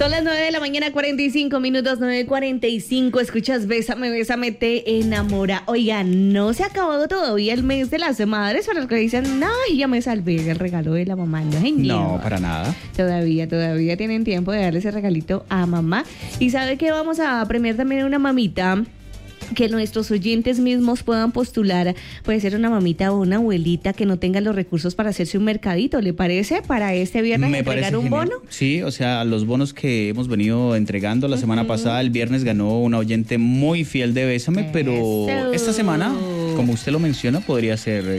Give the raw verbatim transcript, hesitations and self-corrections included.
Son las nueve de la mañana, cuarenta y cinco minutos, nueve cuarenta y cinco. Escuchas Bésame, Bésame, te enamora. Oigan, no se ha acabado todavía el mes de las madres, para los que dicen, ay, ya me salvé el regalo de la mamá. No, señor. No, para nada. Todavía, todavía tienen tiempo de darle ese regalito a mamá. Y sabe que vamos a premiar también a una mamita que nuestros oyentes mismos puedan postular. Puede ser una mamita o una abuelita que no tenga los recursos para hacerse un mercadito, ¿le parece? Para este viernes Me entregar parece un genial. bono. Sí, o sea, los bonos que hemos venido entregando la uh-huh. semana pasada, el viernes ganó una oyente muy fiel de Bésame, pero Eso. esta semana, como usted lo menciona, podría ser